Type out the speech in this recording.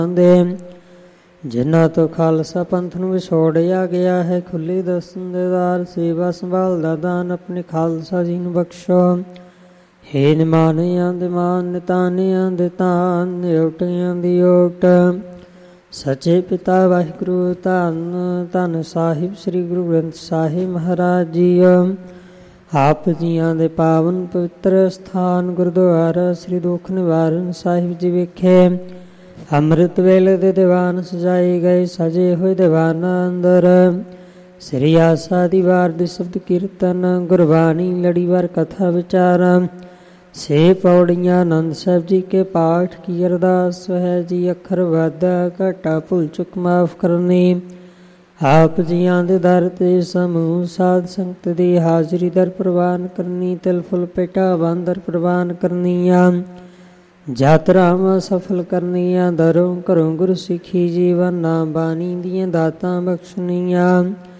ਦੇ ਜਿਨ੍ਹਾਂ ਤੋਂ ਖਾਲਸਾ ਪੰਥ ਨੂੰ ਵਿਛੋੜਿਆ ਗਿਆ ਹੈ। ਖੁੱਲੀ ਦਰਸ਼ਨ ਦੇ ਦਾਰ, ਸੇਵਾ ਸੰਭਾਲ ਦਾ ਦਾਨ ਆਪਣੇ ਖਾਲਸਾ ਜੀ ਨੂੰ ਬਖਸ਼ੋ। ਹੇ ਨਿਮਾਨਿਆਂ ਦੇ ਮਾਨ, ਨਿਤਾਨਿਆਂ ਦੇ ਤਾਨ, ਨਿਉਟਿਆਂ ਦੀ ਓਟ। ਸੱਚੇ ਪਿਤਾ ਵਾਹਿਗੁਰੂ ਧੰਨ ਧੰਨ ਸਾਹਿਬ ਸ੍ਰੀ ਗੁਰੂ ਗ੍ਰੰਥ ਸਾਹਿਬ ਮਹਾਰਾਜ ਜੀਓ। ਆਪ ਜੀਆਂ ਦੇ ਪਾਵਨ ਪਵਿੱਤਰ ਸਥਾਨ ਗੁਰਦੁਆਰਾ ਸ੍ਰੀ ਦੁੱਖ ਨਿਵਾਰਨ ਸਾਹਿਬ ਜੀ ਵਿਖੇ ਅੰਮ੍ਰਿਤ ਵੇਲੇ ਦੇ ਦੀਵਾਨ ਸਜਾਏ ਗਏ। ਸਜੇ ਹੋਏ ਦੀਵਾਨਾਂ ਅੰਦਰ ਸ੍ਰੀ ਆਸਾ ਦੀ ਵਾਰ ਦੇ ਸ਼ਬਦ ਕੀਰਤਨ, ਗੁਰਬਾਣੀ, ਲੜੀਵਾਰ ਕਥਾ ਵਿਚਾਰਾਂ, ਸੇ ਪੌੜੀਆਂ, ਆਨੰਦ ਸਾਹਿਬ ਜੀ ਕੇ ਪਾਠ ਕੀ ਅਰਦਾਸ ਹੈ ਜੀ। ਅੱਖਰ ਵਾਧਾ ਘਾਟਾ ਭੁੱਲ ਚੁੱਕ ਮਾਫ ਕਰਨੀ। ਆਪ ਜੀਆਂ ਦੇ ਦਰ ਤੇ ਸਮੂਹ ਸਾਧ ਸੰਗਤ ਦੀ ਹਾਜ਼ਰੀ ਦਰ ਪ੍ਰਵਾਨ ਕਰਨੀ। ਤਿਲ ਫੁੱਲ ਪੇਟਾ ਬਾਂਦਰ ਪ੍ਰਵਾਨ ਕਰਨੀਆਂ। ਯਾਤਰਾਵਾਂ ਸਫਲ ਕਰਨੀਆਂ। ਦਰੋਂ ਘਰੋਂ ਗੁਰ ਸਿੱਖੀ ਜੀਵਨ ਨਾਮ ਬਾਣੀ ਦੀਆਂ ਦਾਤਾਂ ਬਖਸ਼ਣੀਆਂ।